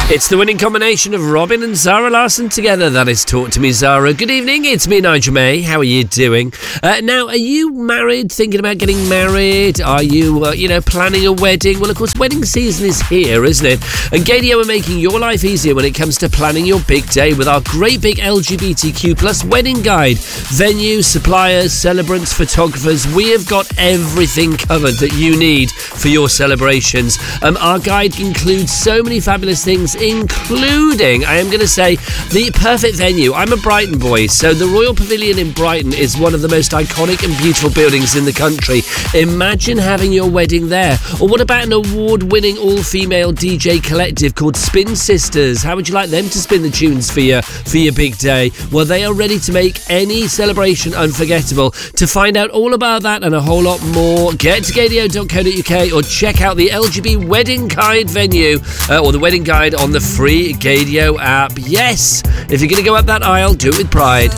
It's the winning combination of Robin and Zara Larsson together. That is Talk to Me, Zara. Good evening, it's me, Nigel May. How are you doing? Now, are you married, thinking about getting married? Are you, planning a wedding? Well, of course, wedding season is here, isn't it? And Gadio are making your life easier when it comes to planning your big day with our great big LGBTQ plus wedding guide. Venues, suppliers, celebrants, photographers, we have got everything covered that you need for your celebrations. Our guide includes so many fabulous things, including, I am going to say, the perfect venue. I'm a Brighton boy, so the Royal Pavilion in Brighton is one of the most iconic and beautiful buildings in the country. Imagine having your wedding there. Or what about an award-winning all-female DJ collective called Spin Sisters? How would you like them to spin the tunes for your big day? Well, they are ready to make any celebration unforgettable. To find out all about that and a whole lot more, get to gadio.co.uk or check out the LGB Wedding Guide venue or the Wedding Guide on the free Gadio app. Yes, if you're going to go up that aisle, do it with pride.